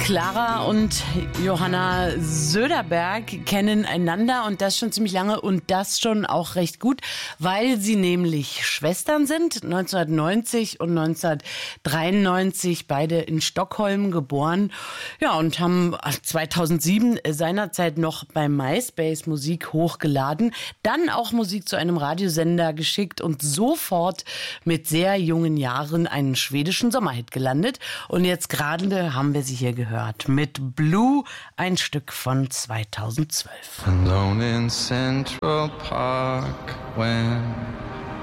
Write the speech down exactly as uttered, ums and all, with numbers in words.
Clara und Johanna Söderberg kennen einander und das schon ziemlich lange und das schon auch recht gut, weil sie nämlich Schwestern sind, neunzehnhundertneunzig und neunzehnhundertdreiundneunzig beide in Stockholm geboren. Ja, und haben zweitausendsieben seinerzeit noch bei MySpace Musik hochgeladen, dann auch Musik zu einem Radiosender geschickt und sofort mit sehr jungen Jahren einen schwedischen Sommerhit gelandet. Und jetzt gerade haben wir sie hier gehört mit Blue, ein Stück von zweitausendzwölf. Alone in Central Park when